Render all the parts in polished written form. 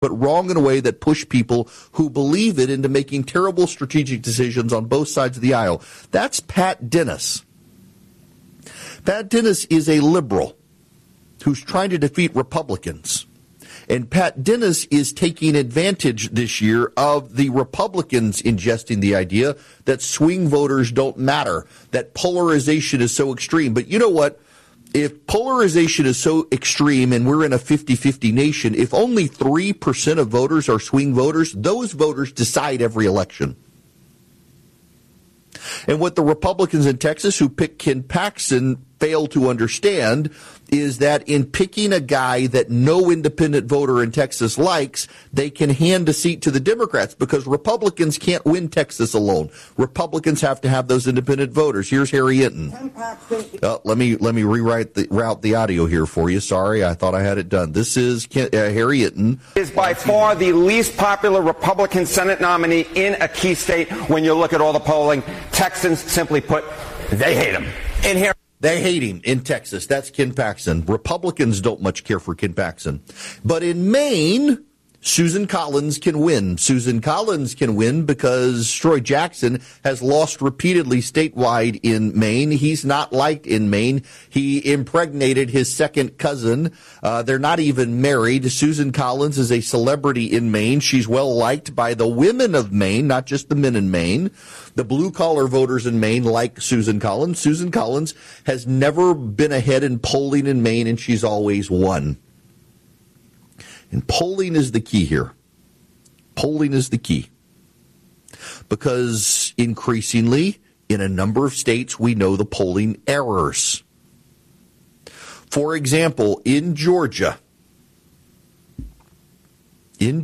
but wrong in a way that pushed people who believe it into making terrible strategic decisions on both sides of the aisle. That's Pat Dennis. Pat Dennis is a liberal who's trying to defeat Republicans. And Pat Dennis is taking advantage this year of the Republicans ingesting the idea that swing voters don't matter, that polarization is so extreme. But you know what? If polarization is so extreme and we're in a 50-50 nation, if only 3% of voters are swing voters, those voters decide every election. And what the Republicans in Texas who picked Ken Paxton fail to understand is that in picking a guy that no independent voter in Texas likes, they can hand a seat to the Democrats because Republicans can't win Texas alone. Republicans have to have those independent voters. Here's Harry Hinton. Let me route the audio here for you. Sorry, I thought I had it done. This is Harry Hinton. Is by far the least popular Republican Senate nominee in a key state when you look at all the polling. Texans, simply put, they hate him. In here. They hate him in Texas. That's Ken Paxton. Republicans don't much care for Ken Paxton. But in Maine, Susan Collins can win. Susan Collins can win because Troy Jackson has lost repeatedly statewide in Maine. He's not liked in Maine. He impregnated his second cousin. They're not even married. Susan Collins is a celebrity in Maine. She's well liked by the women of Maine, not just the men in Maine. The blue-collar voters in Maine like Susan Collins. Susan Collins has never been ahead in polling in Maine, and she's always won. And polling is the key here. Polling is the key. Because increasingly, in a number of states, we know the polling errors. For example, in Georgia, in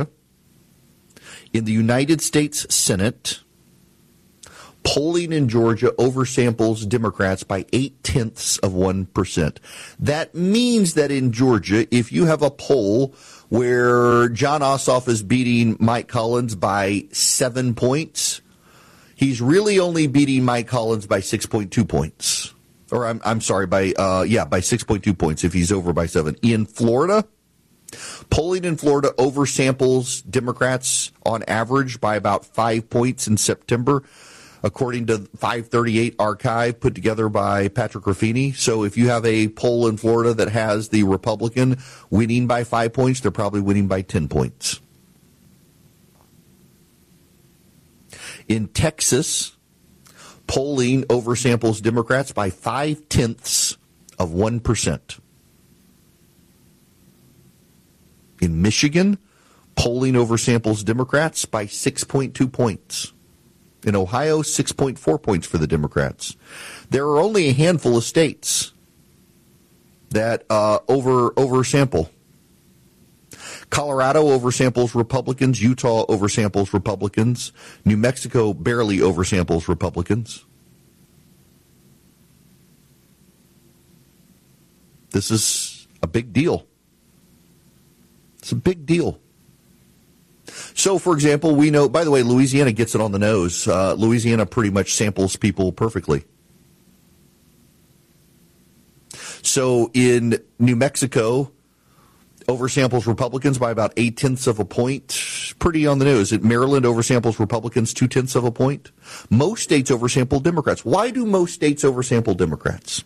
the United States Senate, polling in Georgia oversamples Democrats by 0.8%. That means that in Georgia, if you have a poll where Jon Ossoff is beating Mike Collins by 7 points, he's really only beating Mike Collins by 6.2 points. Or I'm sorry, by 6.2 points if he's over by 7. In Florida, polling in Florida oversamples Democrats on average by about 5 points in September, according to 538 archive put together by Patrick Ruffini. So if you have a poll in Florida that has the Republican winning by 5 points, they're probably winning by 10 points. In Texas, polling oversamples Democrats by 0.5%. In Michigan, polling oversamples Democrats by 6.2 points. In Ohio, 6.4 points for the Democrats. There are only a handful of states that oversample. Colorado oversamples Republicans. Utah oversamples Republicans. New Mexico barely oversamples Republicans. This is a big deal. It's a big deal. So, for example, we know, by the way, Louisiana gets it on the nose. Louisiana pretty much samples people perfectly. So in New Mexico, oversamples Republicans by about 0.8 points. Pretty on the nose. Maryland oversamples Republicans 0.2 points. Most states oversample Democrats. Why do most states oversample Democrats?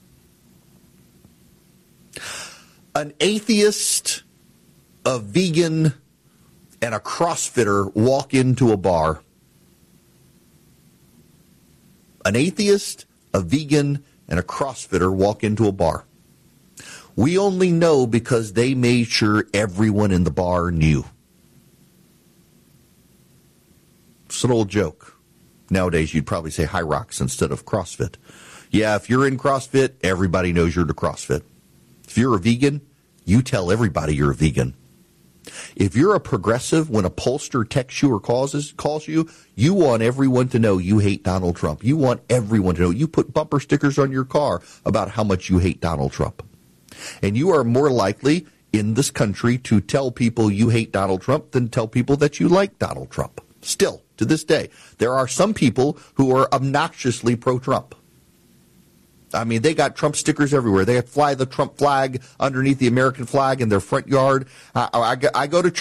An atheist, a vegan, and a CrossFitter walk into a bar. An atheist, a vegan, and a CrossFitter walk into a bar. We only know because they made sure everyone in the bar knew. It's an old joke. Nowadays, you'd probably say High Rocks instead of CrossFit. Yeah, if you're in CrossFit, everybody knows you're to CrossFit. If you're a vegan, you tell everybody you're a vegan. If you're a progressive, when a pollster texts you or calls you, you want everyone to know you hate Donald Trump. You want everyone to know. You put bumper stickers on your car about how much you hate Donald Trump. And you are more likely in this country to tell people you hate Donald Trump than tell people that you like Donald Trump. Still, to this day, there are some people who are obnoxiously pro-Trump. I mean, they got Trump stickers everywhere. They fly the Trump flag underneath the American flag in their front yard. I go to church.